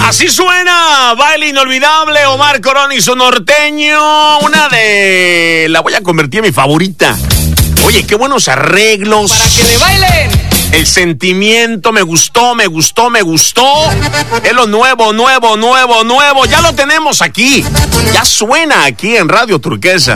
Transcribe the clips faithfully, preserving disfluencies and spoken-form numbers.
Así suena, baile inolvidable, Omar Corona y su norteño. Una de... la voy a convertir en mi favorita. Oye, qué buenos arreglos. Para que le bailen. El sentimiento me gustó, me gustó, me gustó. Es lo nuevo, nuevo, nuevo, nuevo. Ya lo tenemos aquí. Ya suena aquí en Radio Turquesa.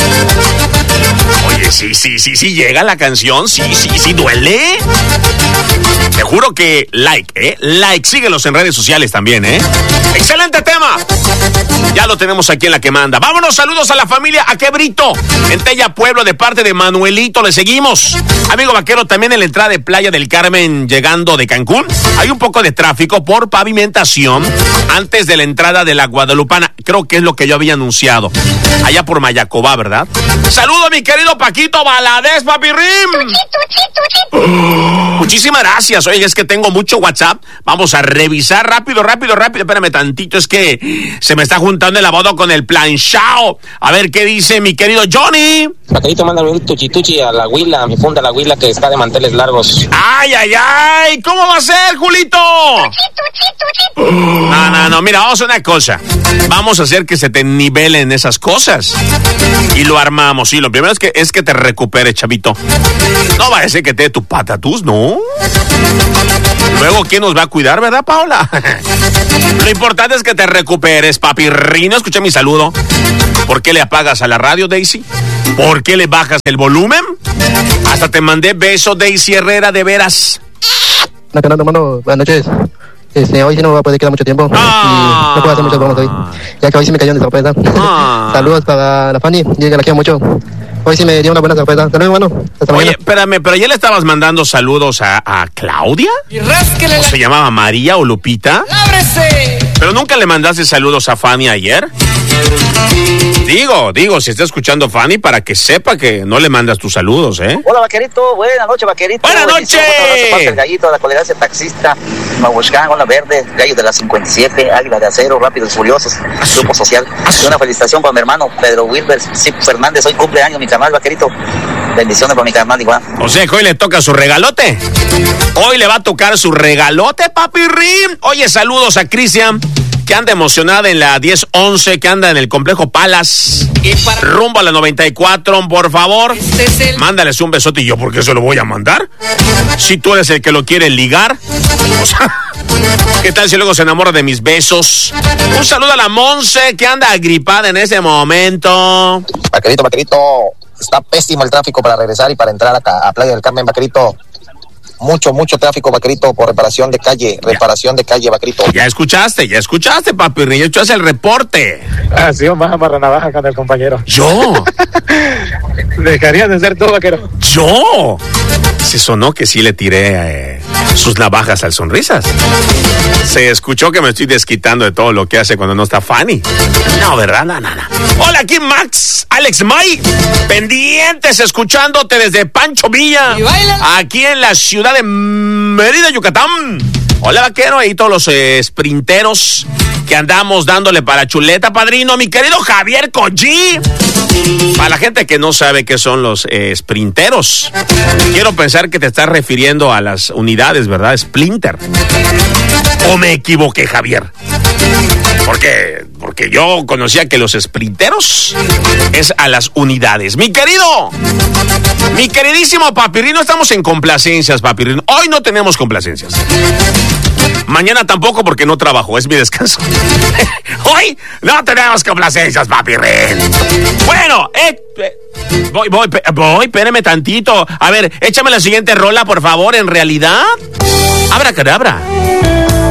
Oye, sí, sí, sí, sí, llega la canción. Sí, sí, sí, duele. Te juro que like, ¿eh? Like, síguelos en redes sociales también, ¿eh? ¡Excelente tema! Ya lo tenemos aquí en La Que Manda. Vámonos, saludos a la familia Aquebrito, en Tella, Pueblo, de parte de Manuelito. Le seguimos. Amigo vaquero, también en la entrada de Playa del Carmen, llegando de Cancún, hay un poco de tráfico por pavimentación antes de la entrada de la Guadalupana. Creo que es lo que yo había anunciado. Allá por Mayacobá, ¿verdad? Saludo a mi querido Paquito Valadez, papirrim. Muchísimas gracias. Oye, es que tengo mucho WhatsApp. Vamos a revisar rápido, rápido, rápido. Espérame tantito, es que se me está juntando el lavado con el planchao. A ver qué dice mi querido Johnny. Paquito, mándale un tuchi-tuchi a la huila, a mi funda la huila que está de manteles largos. ¡Ay, ay, ay! ¿Cómo va a ser, Julito? No, no, no, mira, vamos a hacer una cosa. Vamos a hacer que se te nivelen esas cosas. Y lo armamos, sí. Lo primero es que, es que te recuperes, chavito. No va a ser que te dé tu patatús, ¿no? Luego, ¿quién nos va a cuidar, verdad, Paola? Lo importante es que te recuperes, papirrino. Escucha mi saludo. ¿Por qué le apagas a la radio, Daisy? ¿Por qué le bajas el volumen? Hasta te mandé beso, Daisy Herrera, de veras. La canal, hermano, buenas noches. Este, hoy sí no va a poder quedar mucho tiempo. Ah. Y no puedo hacer muchas bromas hoy. Ya que hoy sí me cayó de sorpresa. Ah. Saludos para la Fanny, yo que la quiero mucho. Hoy sí me dio una buena sorpresa. Saludos, hermano. Hasta Oye, mañana. espérame, pero ya le estabas mandando saludos a, a Claudia. Y rásquele ¿O la... se llamaba María o Lupita? ¡Ábrese! ¿Pero nunca le mandaste saludos a Fanny ayer? Digo, digo, si está escuchando Fanny, para que sepa que no le mandas tus saludos, ¿eh? Hola, vaquerito. Buenas noches, vaquerito. ¡Buenas noches! El gallito de la colegancia taxista, Mahuashcán, Ola Verde, Gallo de la cincuenta y siete, Águila de Acero, Rápidos y Furiosos, Grupo Social. Y una felicitación para mi hermano Pedro Wilber Zip Fernández. Hoy cumpleaños, mi carnal, vaquerito. Bendiciones para mi carnal, igual. O sea, que hoy le toca su regalote. Hoy le va a tocar su regalote, papi Rim. Oye, saludos a Cristian, que anda emocionada en la diez once, que anda en el complejo Palas. Y para... Rumbo a la noventa y cuatro, por favor. Este es el... Mándales un besote. ¿Y yo por qué se lo voy a mandar? Si tú eres el que lo quiere ligar. O sea, ¿qué tal si luego se enamora de mis besos? Un saludo a la Monse, que anda agripada en ese momento. Vaquerito, vaquerito, está pésimo el tráfico para regresar y para entrar acá a Playa del Carmen, vaquerito. Mucho, mucho tráfico, vaquerito, por reparación de calle, reparación de calle, vaquerito. Ya escuchaste, ya escuchaste, papi Río, ya haces el reporte. Ah, sí, más amarra navaja con el compañero. ¿Yo? Dejarías de ser tú, vaquero. ¿Yo? Se sonó que sí le tiré eh, sus navajas al Sonrisas. Se escuchó que me estoy desquitando de todo lo que hace cuando no está Fanny. No, ¿verdad? No, no, no. Hola, aquí Max, Alex May, pendientes escuchándote desde Pancho Villa, ¿Y baila? aquí en la ciudad de Mérida, Yucatán. Hola, vaquero, ahí todos los eh, sprinteros que andamos dándole para chuleta, padrino. Mi querido Javier Collí. Para la gente que no sabe qué son los eh, sprinteros, quiero pensar que te estás refiriendo a las unidades, ¿verdad? Splinter. ¿O me equivoqué, Javier? Porque, porque yo conocía que los sprinteros es a las unidades. Mi querido, mi queridísimo papirrino, estamos en complacencias, papirrino. Hoy no tenemos complacencias. Mañana tampoco porque no trabajo, es mi descanso. Hoy no tenemos complacencias, papirrín. Bueno, eh, eh, voy, voy, voy, espérame tantito. A ver, échame la siguiente rola, por favor, en realidad. Abra cadabra.